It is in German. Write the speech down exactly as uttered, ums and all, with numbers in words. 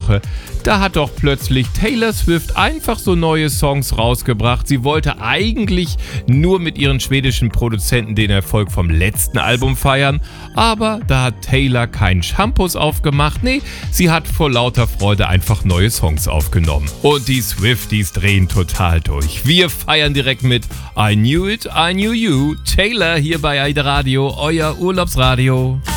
Woche, da hat doch plötzlich Taylor Swift einfach so neue Songs rausgebracht. Sie wollte eigentlich nur mit ihren schwedischen Produzenten den Erfolg vom letzten Album feiern, aber da hat Taylor keinen Shampoos aufgemacht. Nee, sie hat vor lauter Freude einfach neue Songs aufgenommen. Und die Swifties drehen total durch. Wir feiern direkt mit I Knew It, I Knew You. Taylor hier bei Aida Radio, euer Urlaubsradio.